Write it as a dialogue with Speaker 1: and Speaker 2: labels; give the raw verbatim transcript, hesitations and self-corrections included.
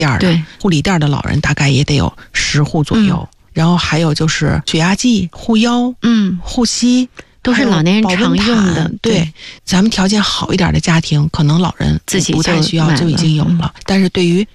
Speaker 1: 店的，护理店的老人大概也得有十户左右。嗯，然后还有就是血压计、护腰、嗯、护膝，
Speaker 2: 都是老年人常用的。
Speaker 1: 对，对，咱们条件好一点的家庭，可能老人自己不太需要就已经有了，但是对于